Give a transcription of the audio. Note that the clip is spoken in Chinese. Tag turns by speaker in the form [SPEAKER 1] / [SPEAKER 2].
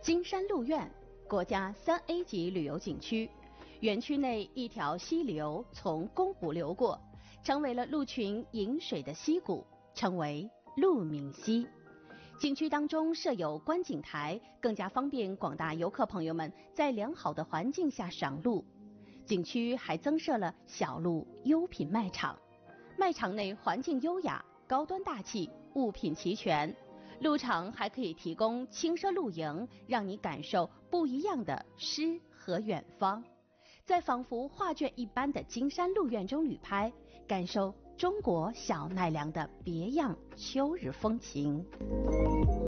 [SPEAKER 1] 金山鹿苑，国家3A 级旅游景区，园区内一条溪流从宫谷流过，成为了鹿群饮水的溪谷，称为鹿鸣溪。景区当中设有观景台，更加方便广大游客朋友们在良好的环境下赏鹿。景区还增设了小鹿优品卖场，卖场内环境优雅，高端大气，物品齐全。鹿场还可以提供轻奢露营，让你感受不一样的诗和远方。在仿佛画卷一般的金山鹿苑中旅拍，感受中国小奈良的别样秋日风情。